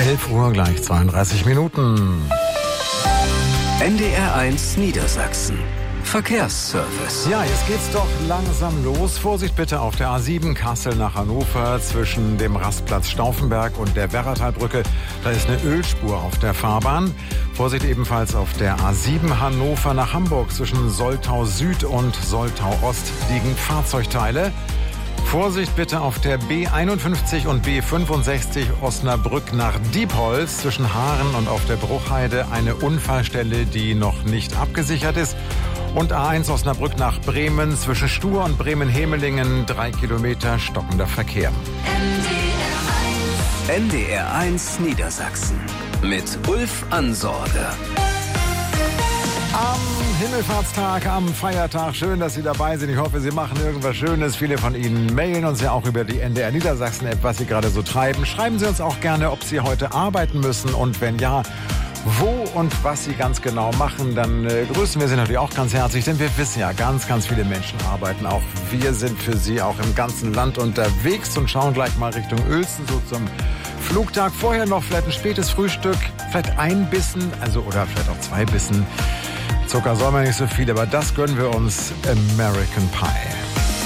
11 Uhr gleich 32 Minuten. NDR1 Niedersachsen. Verkehrsservice. Ja, jetzt geht's doch langsam los. Vorsicht bitte auf der A7 Kassel nach Hannover zwischen dem Rastplatz Stauffenberg und der Werratalbrücke. Da ist eine Ölspur auf der Fahrbahn. Vorsicht ebenfalls auf der A7 Hannover nach Hamburg zwischen Soltau Süd und Soltau Ost liegen Fahrzeugteile. Vorsicht bitte auf der B51 und B65 Osnabrück nach Diepholz zwischen Haaren und auf der Bruchheide eine Unfallstelle, die noch nicht abgesichert ist. Und A1 Osnabrück nach Bremen zwischen Stur und Bremen-Hemelingen 3 Kilometer stockender Verkehr. NDR1 Niedersachsen mit Ulf Ansorge. Am Himmelfahrtstag, am Feiertag, schön, dass Sie dabei sind. Ich hoffe, Sie machen irgendwas Schönes. Viele von Ihnen mailen uns ja auch über die NDR Niedersachsen-App, was Sie gerade so treiben. Schreiben Sie uns auch gerne, ob Sie heute arbeiten müssen und wenn ja, wo und was Sie ganz genau machen. Dann grüßen wir Sie natürlich auch ganz herzlich, denn wir wissen ja, ganz viele Menschen arbeiten. Auch wir sind für Sie auch im ganzen Land unterwegs und schauen gleich mal Richtung Uelzen, so zum Flugtag. Vorher noch vielleicht ein spätes Frühstück, vielleicht ein Bissen, oder vielleicht auch 2 Bissen. Zucker soll man nicht so viel, aber das gönnen wir uns. American Pie.